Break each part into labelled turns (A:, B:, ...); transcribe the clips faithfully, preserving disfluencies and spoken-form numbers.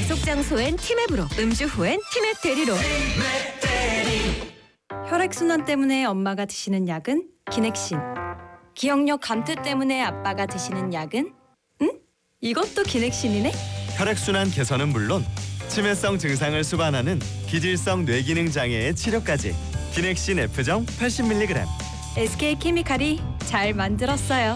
A: 약속 장소엔 티맵으로, 음주 후엔 티맵 대리로.
B: 혈액순환 때문에 엄마가 드시는 약은 기넥신. 기억력 감퇴 때문에 아빠가 드시는 약은? 응? 이것도 기넥신이네?
C: 혈액순환 개선은 물론 치매성 증상을 수반하는 기질성 뇌기능 장애의 치료까지. 기넥신 F정 팔십 밀리그램.
B: 에스케이케미칼이 잘 만들었어요.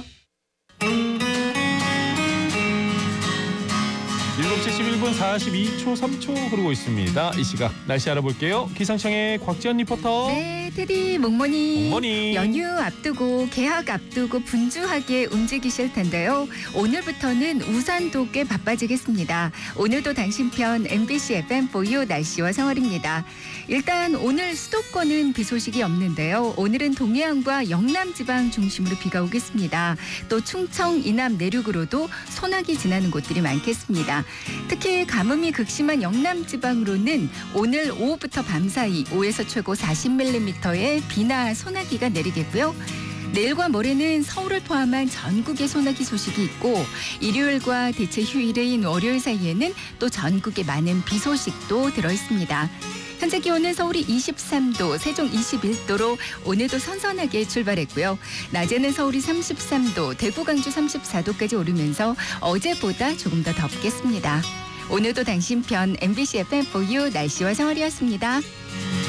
D: 일곱 시 십일 분 사십이 초 삼 초 흐르고 있습니다. 이 시각 날씨 알아볼게요. 기상청의 곽지연 리포터.
E: 네, 테디 목모니.
D: 목모니.
E: 연휴 앞두고 개학 앞두고 분주하게 움직이실 텐데요. 오늘부터는 우산도 꽤 바빠지겠습니다. 오늘도 당신 편 엠비씨 에프엠 포유 날씨와 생활입니다. 일단 오늘 수도권은 비 소식이 없는데요. 오늘은 동해안과 영남 지방 중심으로 비가 오겠습니다. 또 충청 이남 내륙으로도 소나기 지나는 곳들이 많겠습니다. 특히 가뭄이 극심한 영남 지방으로는 오늘 오후부터 밤사이 오에서 최고 사십 밀리미터의 비나 소나기가 내리겠고요. 내일과 모레는 서울을 포함한 전국에 소나기 소식이 있고 일요일과 대체 휴일인 월요일 사이에는 또 전국에 많은 비 소식도 들어있습니다. 현재 기온은 서울이 이십삼 도, 세종 이십일 도로 오늘도 선선하게 출발했고요. 낮에는 서울이 삼십삼 도, 대구 강주 삼십사 도까지 오르면서 어제보다 조금 더 덥겠습니다. 오늘도 당신 편 엠비씨 에프엠 포유 날씨와 생활이었습니다.